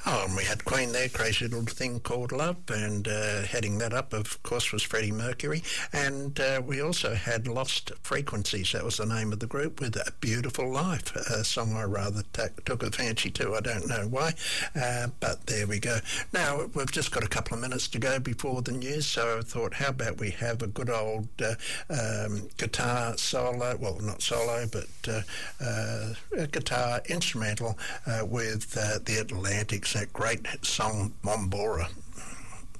Oh, and we had Queen there, Crazy Little Thing Called Love, and heading that up, of course, was Freddie Mercury. And we also had Lost Frequencies, that was the name of the group, with A Beautiful Life, a song I rather took a fancy to. I don't know why, but there we go. Now, we've just got a couple of minutes to go before the news, so I thought, how about we have a good old guitar solo, well, not solo, but a guitar instrumental with the Atlantics, that great song Mombora.